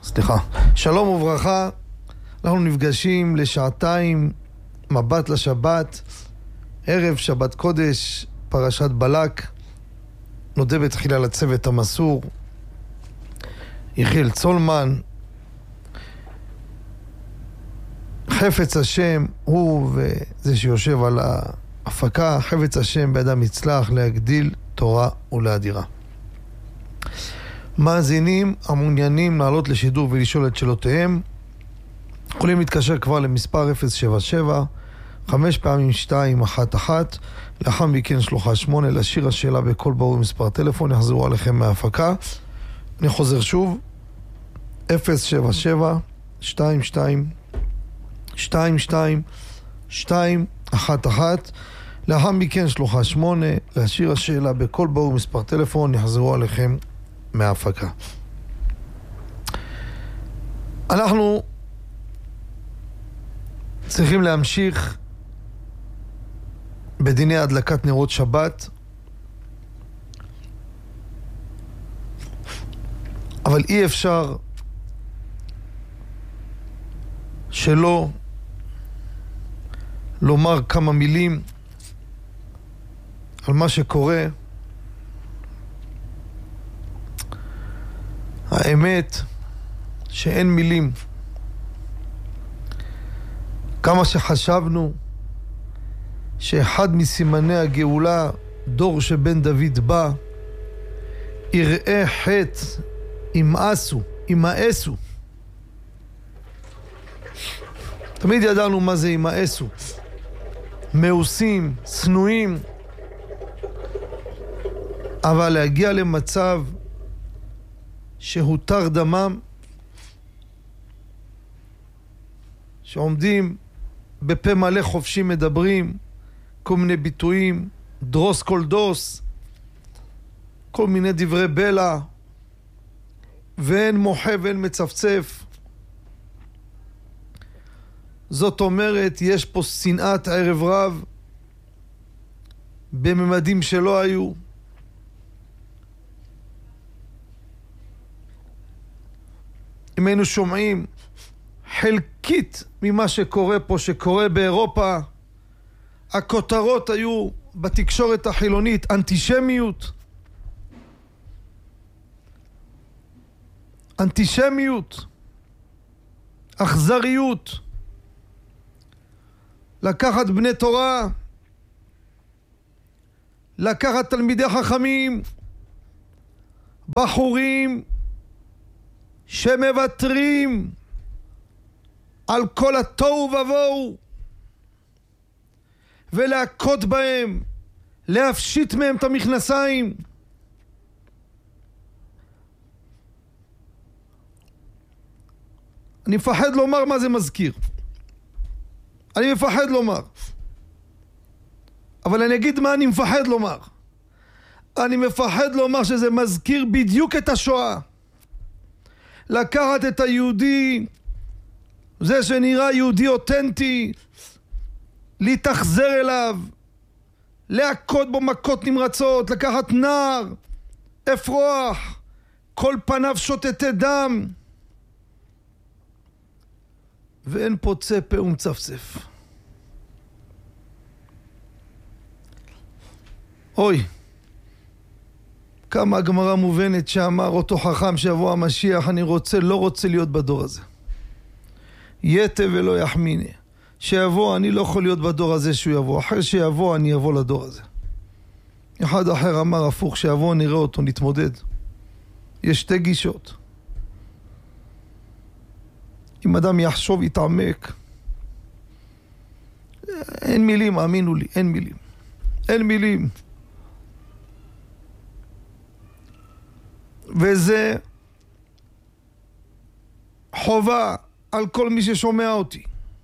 שלום וברכה, אנחנו נפגשים לשעתיים מבט לשבת, ערב שבת קודש, פרשת בלק. נודה בתחילה לצוות המסור, יחיאל צולמן. חפץ השם הוא וזה שיושב על ההפקה, חפץ השם באדם יצלח להגדיל תורה ולאדירה. מאזינים המעוניינים לעלות לשידור ולשאול את שאלותיהם יכולים להתקשר כבר למספר 077 5 פעמים 211, לאחר מכן שלוחה 8, להשאיר השאלה בכל ברור מספר טלפון, יחזרו עליכם מההפקה. אני חוזר שוב, 077 22 22 211, לאחר מכן שלוחה 8, להשאיר השאלה בכל ברור מספר טלפון, יחזרו עליכם מההפקה. אנחנו צריכים להמשיך בדיני הדלקת נרות שבת, אבל אי אפשר שלא לומר כמה מילים על מה שקורה. האמת שאין מילים. כמה שחשבנו שאחד מסימני הגאולה, דור שבן דוד בא, יראה חטא, ימאסו. תמיד ידענו מה זה ימאסו. מאוסים, שנואים. אבל להגיע למצב שהותר דמם, שעומדים בפה מלא חופשי מדברים כל מיני ביטויים, דרוס כל דוס, כל מיני דברי בלע, ואין מוחה ואין מצפצף. זאת אומרת, יש פה שנאת ערב רב בממדים שלא היו. אם היינו שומעים חלקית ממה שקורה פה, שקורה באירופה, הכותרות היו בתקשורת החילונית, אנטישמיות, אכזריות, לקחת בני תורה, לקחת תלמידי חכמים, בחורים שמוותרים על כל התוהו ובוהו, ולהכות בהם, להפשיט מהם את המכנסיים. אני מפחד לומר מה זה מזכיר. אני מפחד לומר. אבל אני אגיד מה אני מפחד לומר. אני מפחד לומר שזה מזכיר בדיוק את השואה. לקחת את היהודי, זה שנראה יהודי אותנטי, להתאכזר אליו, להכות בו מכות נמרצות, לקחת נער, אפרוח, כל פניו שוטטי דם, ואין פוצה פה ומצפצף. אוי, כמה הגמרא מובנת שאמר אותו חכם שיבוא המשיח, אני לא רוצה להיות בדור הזה. יתה ולא יחמיני. שיבוא, אני לא יכול להיות בדור הזה שהוא יבוא. אחרי שיבוא, אני אבוא לדור הזה. אחד אחר אמר הפוך, שיבוא נראה אותו, נתמודד. יש שתי גישות. אם אדם יחשוב, יתעמק. אין מילים, האמינו לי, אין מילים. אין מילים. וזה חובה על כל מי ששומע אותי.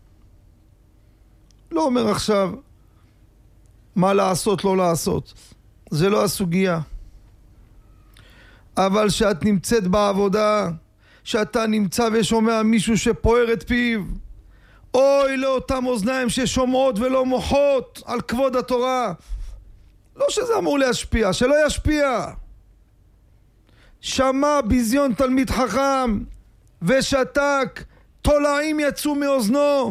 לא אומר עכשיו מה לעשות, לא לעשות. זה לא הסוגיה. אבל שאת נמצאת בעבודה, שאתה נמצא ושומע מישהו שפוער את פיו, אוי לאותם אוזניים ששומעות ולא מוחות על כבוד התורה. לא שזה אמור להשפיע, שלא ישפיע. שמע ביזיון תלמיד חכם ושתק, תולעים יצאו מאוזנו.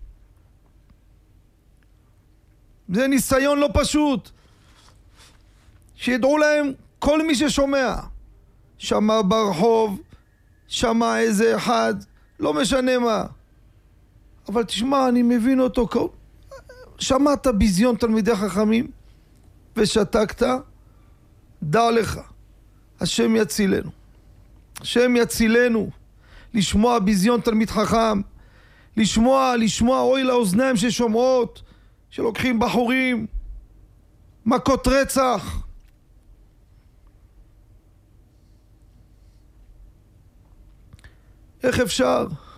זה ניסיון לא פשוט. שידעו להם כל מי ששומע. שמע ברחוב, שמע איזה אחד, לא משנה מה. אבל תשמע, אני מבין אותו. שמעת ביזיון תלמידי חכמים ושתקת, דע לך, השם יצילנו. השם יצילנו. לשמוע ביזיון תלמיד חכם, לשמוע אוי לאוזניים ששומעות, שלוקחים בחורים, מכות רצח. איך אפשר?